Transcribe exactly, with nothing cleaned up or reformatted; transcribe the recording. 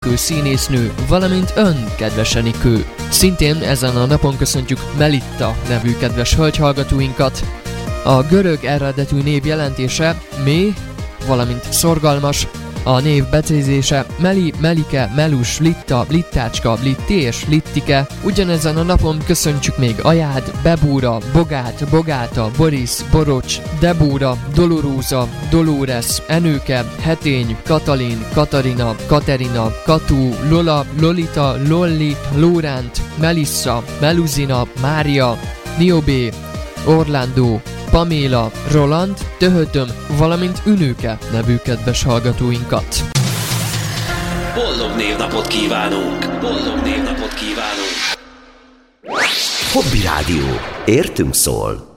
Enikő színésznő, valamint ön, kedves Enikő. Szintén ezen a napon köszöntjük Melitta nevű kedves hölgyhallgatóinkat. A görög eredetű név jelentése méh, valamint szorgalmas, a név becézése Meli, Melike, Melus, Litta, Littácska, Littés, Littike. Ugyanezen a napon köszöntjük még Ajád, Bebúra, Bogát, Bogáta, Boris, Borocs, Debúra, Doloróza, Dolores, Enőke, Hetény, Katalin, Katarina, Katerina, Katú, Lola, Lolita, Lolli, Lóránt, Melissa, Meluzina, Mária, Niobé, Orlando, Paméla, Roland, Töhötöm, valamint Ünőke nevű kedves hallgatóinkat. Boldog névnapot kívánunk! Boldog névnapot kívánunk! Hobby Rádió. Értünk szól.